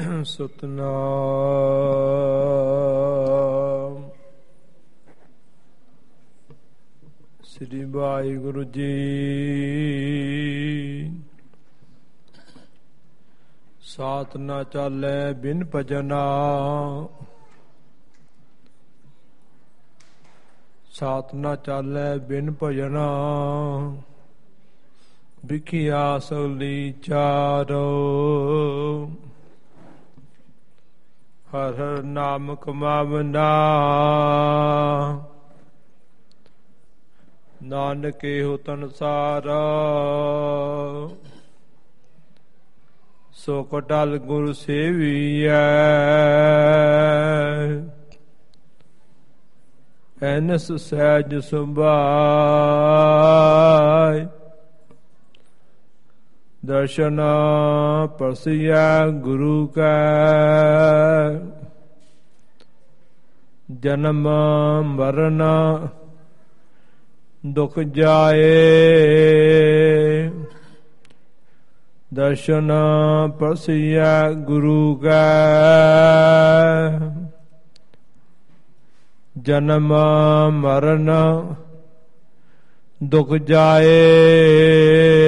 ਸਤਨਾਮ ਸ੍ਰੀ ਵਾਹਿਗੁਰੂ ਜੀ। ਸਾਥ ਨਾ ਚਾਲੈ ਬਿਨ ਭਜਨਾ, ਸਾਥ ਨਾ ਚਾਲੈ ਬਿਨ ਭਜਨਾ। ਵਿਖਿਆ ਸਗਲੀ ਚਾਰੋ, ਹਰ ਹਰ ਨਾਮ ਕਮਾਵਨਾ। ਨਾਨਕ ਇਹੋ ਤਨਸਾਰਾ, ਸੋ ਕਟਲ ਗੁਰ ਸੇਵੀਐ। ਐਨਸ ਸਹਿਜ ਸੁਭਾਇ, ਦਰਸ਼ਨ ਪਰਸਿਐ ਗੁਰੂ ਕੈ। ਜਨਮ ਮਰਨ ਦੁਖ ਜਾਏ, ਦਰਸ਼ਨ ਪਰਸਿਐ ਗੁਰੂ ਕੈ। ਜਨਮ ਮਰਨ ਦੁਖ ਜਾਏ,